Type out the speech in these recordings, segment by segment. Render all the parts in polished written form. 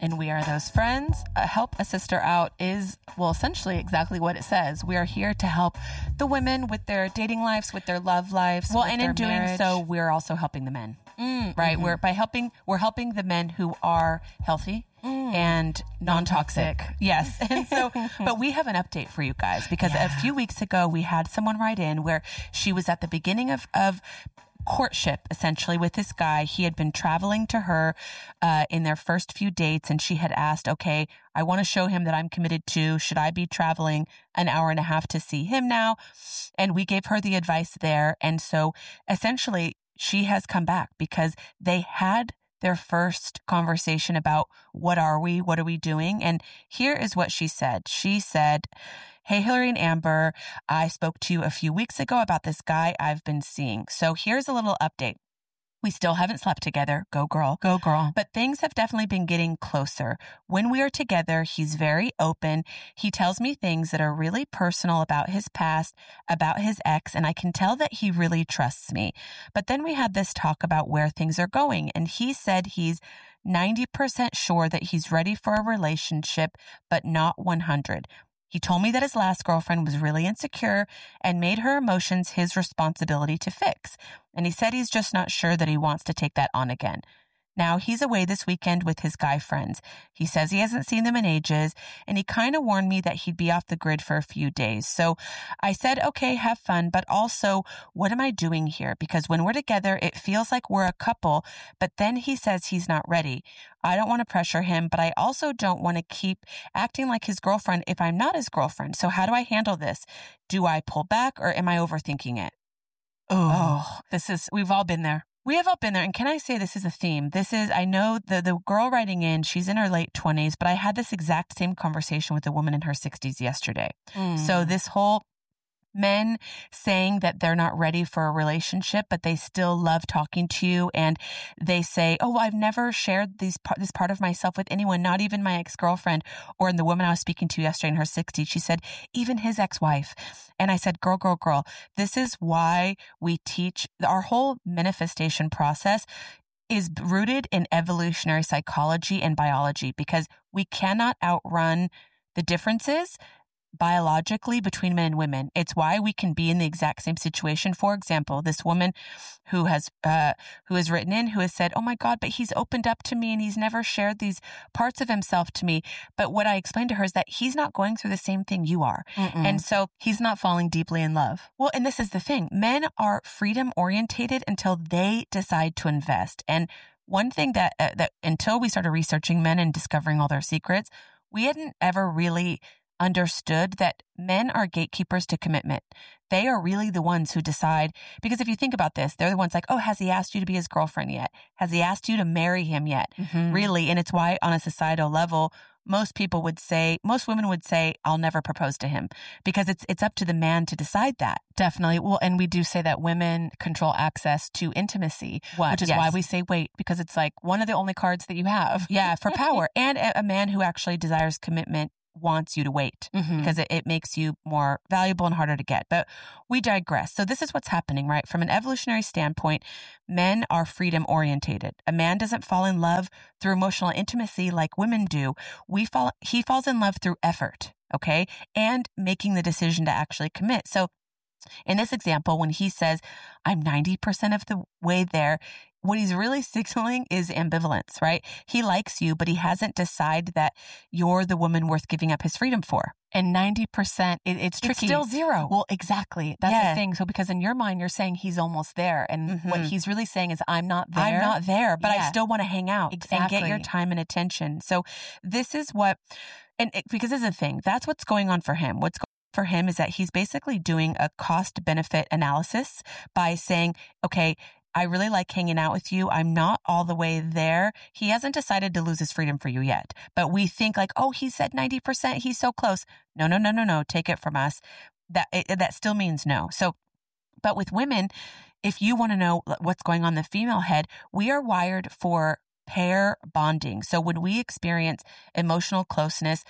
And we are those friends. Help a Sister Out is, well, essentially exactly what it says. We are here to help the women with their dating lives, with their love lives. Well, and in doing so, we're also helping the men. Right? Mm-hmm. We're helping the men who are healthy and non-toxic. Yes. And so, but we have an update for you guys because a few weeks ago we had someone write in where she was at the beginning of courtship, essentially, with this guy. He had been traveling to her in their first few dates, and she had asked, okay, I want to show him that I'm committed to. Should I be traveling an hour and a half to see him now? And we gave her the advice there. And so essentially she has come back because they had their first conversation about what are we doing? And here is what she said. She said, hey, Hillary and Amber, I spoke to you a few weeks ago about this guy I've been seeing. So here's a little update. We still haven't slept together. Go girl. Go girl. But things have definitely been getting closer. When we are together, he's very open. He tells me things that are really personal about his past, about his ex, and I can tell that he really trusts me. But then we had this talk about where things are going, and he said he's 90% sure that he's ready for a relationship, but not 100. He told me that his last girlfriend was really insecure and made her emotions his responsibility to fix. And he said he's just not sure that he wants to take that on again. Now, he's away this weekend with his guy friends. He says he hasn't seen them in ages, and he kind of warned me that he'd be off the grid for a few days. So I said, okay, have fun, but also, what am I doing here? Because when we're together, it feels like we're a couple, but then he says he's not ready. I don't want to pressure him, but I also don't want to keep acting like his girlfriend if I'm not his girlfriend. So how do I handle this? Do I pull back, or am I overthinking it? Oh, we've all been there. We have all been there. And can I say this is a theme? I know the girl writing in, she's in her late 20s, but I had this exact same conversation with a woman in her 60s yesterday. So this whole men saying that they're not ready for a relationship, but they still love talking to you. And they say, oh, well, I've never shared this part of myself with anyone, not even my ex-girlfriend. Or in the woman I was speaking to yesterday in her 60s, she said, even his ex-wife. And I said, girl, this is why we teach. Our whole manifestation process is rooted in evolutionary psychology and biology, because we cannot outrun the differences biologically between men and women. It's why we can be in the exact same situation. For example, this woman who has written in, who has said, oh my God, but he's opened up to me and he's never shared these parts of himself to me. But what I explained to her is that he's not going through the same thing you are. And so he's not falling deeply in love. Well, and this is the thing. Men are freedom orientated until they decide to invest. And one thing that until we started researching men and discovering all their secrets, we hadn't ever really understood that men are gatekeepers to commitment. They are really the ones who decide, because if you think about this, they're the ones like, oh, has he asked you to be his girlfriend yet? Has he asked you to marry him yet? Really? And it's why on a societal level, most women would say, I'll never propose to him, because it's up to the man to decide that. Definitely. Well, and we do say that women control access to intimacy, which is why we say wait, because it's like one of the only cards that you have. Yeah, for power. And a man who actually desires commitment wants you to wait because it makes you more valuable and harder to get. But we digress. So this is what's happening, right? From an evolutionary standpoint, men are freedom orientated. A man doesn't fall in love through emotional intimacy like women do. He falls in love through effort, okay? And making the decision to actually commit. So in this example, when he says, I'm 90% of the way there, what he's really signaling is ambivalence, right? He likes you, but he hasn't decided that you're the woman worth giving up his freedom for. And 90%, it's tricky. It's still zero. Well, exactly. That's the thing. So because in your mind, you're saying he's almost there. And what he's really saying is, I'm not there. I'm not there, but I still want to hang out and get your time and attention. So this is what, because this is the thing, that's what's going on for him. What's going on for him is that he's basically doing a cost-benefit analysis by saying, okay, I really like hanging out with you. I'm not all the way there. He hasn't decided to lose his freedom for you yet. But we think like, oh, he said 90%. He's so close. No. Take it from us. That still means no. So, but with women, if you want to know what's going on in the female head, we are wired for pair bonding. So when we experience emotional closeness,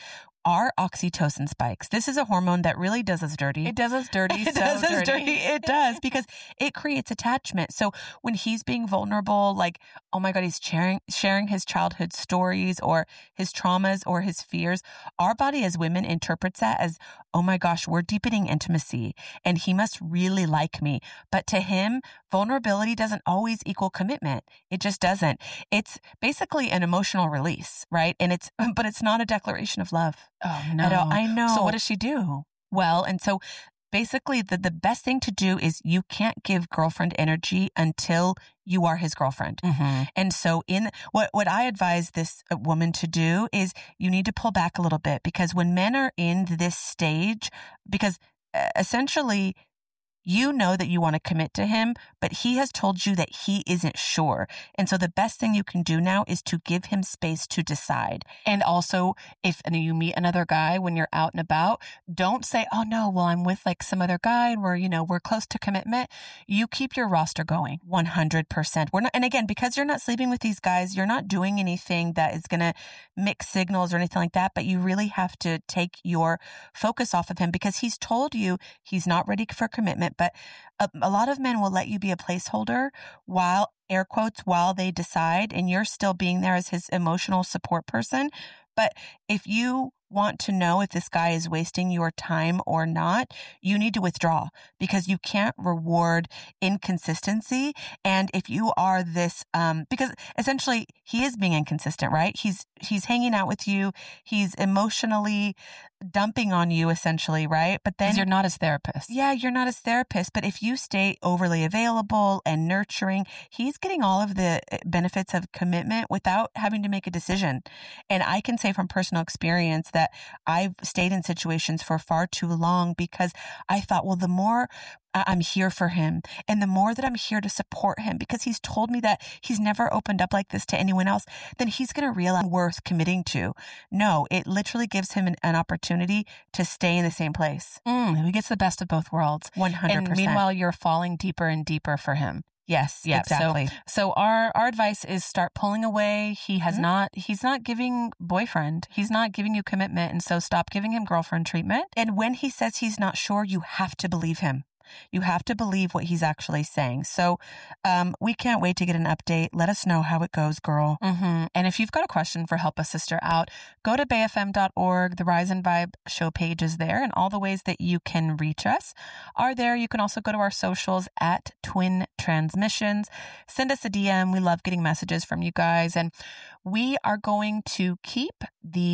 our oxytocin spikes. This is a hormone that really does us dirty. It does us dirty. It does us dirty. It does, because it creates attachment. So when he's being vulnerable, like, oh my God, he's sharing his childhood stories or his traumas or his fears, our body as women interprets that as, oh my gosh, we're deepening intimacy and he must really like me. But to him, vulnerability doesn't always equal commitment. It just doesn't. It's basically an emotional release, right? But it's not a declaration of love. Oh, no. I know. So what does she do? Well, and so basically the best thing to do is you can't give girlfriend energy until you are his girlfriend. Mm-hmm. And so what I advise this woman to do is you need to pull back a little bit, because when men are in this stage, because essentially you know that you want to commit to him, but he has told you that he isn't sure. And so the best thing you can do now is to give him space to decide. And also, if you meet another guy when you're out and about, don't say, oh no, well, I'm with like some other guy and we're close to commitment. You keep your roster going. 100%. We're not, and again, because you're not sleeping with these guys, you're not doing anything that is going to mix signals or anything like that, but you really have to take your focus off of him, because he's told you he's not ready for commitment. But a lot of men will let you be a placeholder while, air quotes, while they decide, and you're still being there as his emotional support person. But if you want to know if this guy is wasting your time or not, you need to withdraw, because you can't reward inconsistency. And if you are this, because essentially he is being inconsistent, right? He's hanging out with you. He's emotionally dumping on you, essentially, right? But then you're not his therapist. Yeah, you're not his therapist. But if you stay overly available and nurturing, he's getting all of the benefits of commitment without having to make a decision. And I can say from personal experience that I've stayed in situations for far too long because I thought, well, the more I'm here for him and the more that I'm here to support him, because he's told me that he's never opened up like this to anyone else, then he's going to realize worth committing to. No, it literally gives him an opportunity to stay in the same place. He gets the best of both worlds. 100%. And meanwhile, you're falling deeper and deeper for him. Yes, yeah, exactly. So our advice is start pulling away. He's not giving boyfriend. He's not giving you commitment. And so stop giving him girlfriend treatment. And when he says he's not sure, you have to believe him. You have to believe what he's actually saying. So we can't wait to get an update. Let us know how it goes, girl. Mm-hmm. And if you've got a question for Help a Sister Out, go to bayfm.org. The Rise and Vibe show page is there, and all the ways that you can reach us are there. You can also go to our socials at Twin Transmissions. Send us a DM. We love getting messages from you guys. And we are going to keep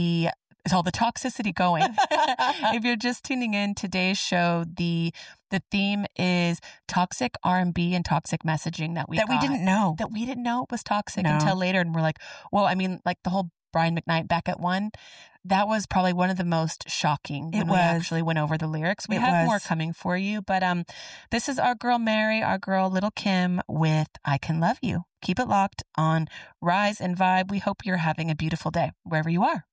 all the toxicity going. If you're just tuning in, today's show, the theme is toxic R&B and toxic messaging that we didn't know it was toxic until later. And we're like, well, I mean, like the whole Brian McKnight Back at One, that was probably one of the most shocking when we actually went over the lyrics. We have more coming for you, but this is our girl Mary, our girl Little Kim with I Can Love You. Keep it locked on Rise and Vibe. We hope you're having a beautiful day wherever you are.